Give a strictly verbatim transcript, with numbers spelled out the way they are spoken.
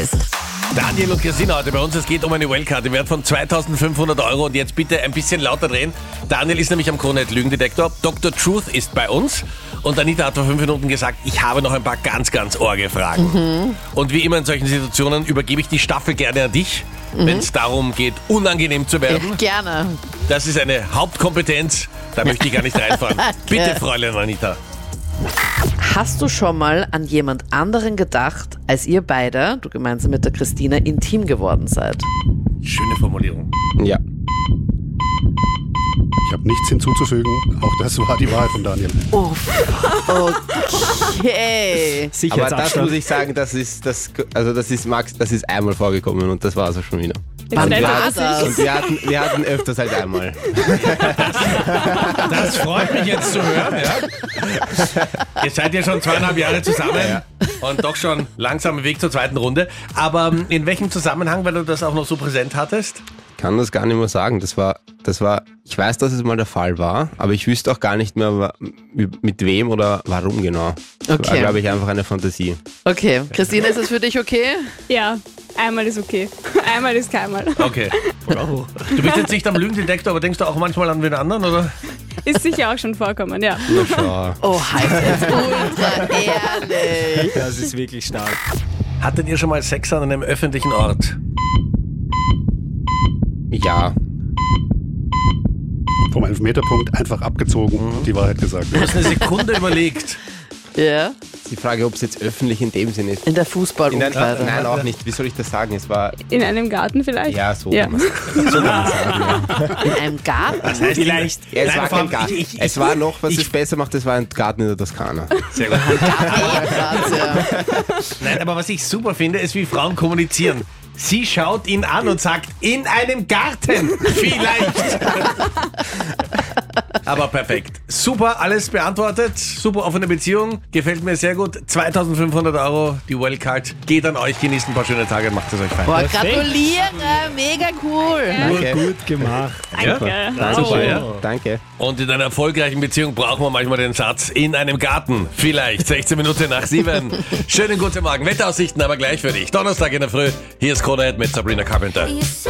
Daniel und Christina heute bei uns. Es geht um eine Wildcard im Wert von zweitausendfünfhundert Euro. Und jetzt bitte ein bisschen lauter drehen. Daniel ist nämlich am Krone-Lügendetektor. Doktor Truth ist bei uns. Und Anita hat vor fünf Minuten gesagt, ich habe noch ein paar ganz, ganz orge Fragen. Mhm. Und wie immer in solchen Situationen übergebe ich die Staffel gerne an dich, mhm. wenn es darum geht, unangenehm zu werden. Ja, gerne. Das ist eine Hauptkompetenz. Da möchte ich gar nicht reinfahren. Bitte, Fräulein Anita. Hast du schon mal an jemand anderen gedacht, als ihr beide, du gemeinsam mit der Christina, intim geworden seid? Schöne Formulierung. Ja. Ich habe nichts hinzuzufügen. Auch das war die Wahrheit von Daniel. Oh, okay. Aber das muss ich sagen, das ist, das, also das ist Max, das ist einmal vorgekommen und das war es auch schon wieder. Wann Und wir, war hatten, das? und wir, hatten, wir hatten öfters als einmal. Das freut mich jetzt zu hören. Ja. Ihr seid ja schon zweieinhalb Jahre zusammen Ja. und doch schon langsam im Weg zur zweiten Runde. Aber in welchem Zusammenhang, weil du das auch noch so präsent hattest? Ich kann das gar nicht mehr sagen. Das war, das war, ich weiß, dass es mal der Fall war, aber ich wüsste auch gar nicht mehr, mit wem oder warum genau. Das Okay. war, glaube ich, einfach eine Fantasie. Okay. Christina, ist es für dich okay? Ja, einmal ist okay. Einmal ist keinmal. Okay. Du bist jetzt nicht am Lügendetektor, aber denkst du auch manchmal an wen anderen, oder? Ist sicher auch schon vorkommen, ja. Na schau. Oh, halt jetzt ultra ehrlich. Das ist wirklich stark. Hattet ihr schon mal Sex an einem öffentlichen Ort? Ja. Vom Elfmeterpunkt einfach abgezogen und die Wahrheit gesagt. Du hast eine Sekunde überlegt. Ja? Die Frage, ob es jetzt öffentlich in dem Sinne ist. In der In ein, Fußballumkleide. nein, auch nicht. Wie soll ich das sagen? Es war, In einem Garten vielleicht? ja, so. Ja. kann man- So kann man sagen, ja. In einem Garten? Das heißt, Vielleicht. Ja, es Nein, war vor allem, kein Garten. ich- ich- es war noch, was ich- es besser macht, es war ein Garten in der Toskana. Sehr gut. Gartenplatz, ja. Nein, aber was ich super finde, ist, wie Frauen kommunizieren. Sie schaut ihn an und sagt, in einem Garten, vielleicht. Aber perfekt. Super, alles beantwortet. Super offene Beziehung. Gefällt mir sehr gut. zweitausendfünfhundert Euro, die Wildcard. Geht an euch, genießt ein paar schöne Tage und macht es euch fein. Boah, gratuliere, mega cool. Danke. Gut gemacht. Danke. Danke. Super, ja. Danke. Und in einer erfolgreichen Beziehung braucht man manchmal den Satz, in einem Garten, vielleicht. sechzehn Minuten nach sieben. Schönen guten Morgen. Wetteraussichten aber gleich für dich. Donnerstag in der Früh. Hier ist Krone mit Sabrina Carpenter. You say